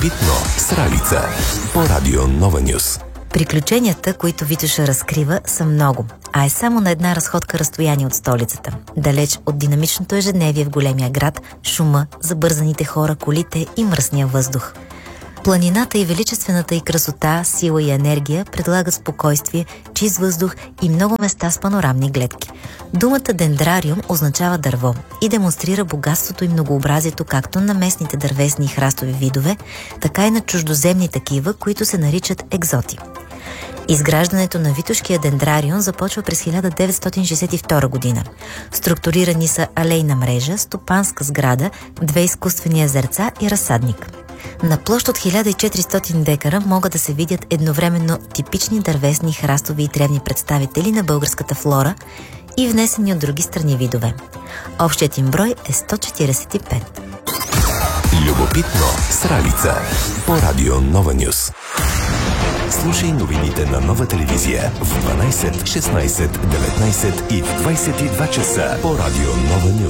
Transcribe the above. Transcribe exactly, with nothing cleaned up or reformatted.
Любопитно с Ралица по Радио Нова Нюс. Приключенията, които Витоша разкрива, са много, а е само на една разходка разстояние от столицата. Далеч от динамичното ежедневие в големия град, шума, забързаните хора, колите и мръсния въздух. Планината и величествената й красота, сила и енергия предлагат спокойствие, чист въздух и много места с панорамни гледки. Думата дендрариум означава дърво и демонстрира богатството и многообразието както на местните дървесни и храстови видове, така и на чуждоземни такива, които се наричат екзоти. Изграждането на Витошкия дендрариум започва през хиляда деветстотин шейсет и втора година. Структурирани са алейна мрежа, стопанска сграда, две изкуствени езерца и разсадник. На площ от хиляда и четиристотин декара могат да се видят едновременно типични дървесни, храстови и тревни представители на българската флора и внесени от други страни видове. Общият им брой е сто четиридесет и пет. Любопитно с Ралица по Радио Нова Нюс. Слушай новините на Нова телевизия в дванайсет, шестнайсет, деветнайсет и в двайсет и два часа по Радио Нова Нюс.